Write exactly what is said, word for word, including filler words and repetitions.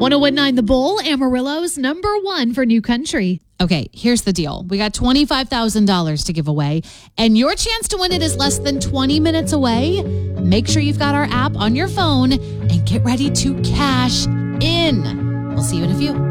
one oh one point nine The Bull, Amarillo's number one for new country. Okay, here's the deal. We got twenty-five thousand dollars to give away, and your chance to win it is less than twenty minutes away. Make sure you've got our app on your phone and get ready to cash in. We'll see you in a few.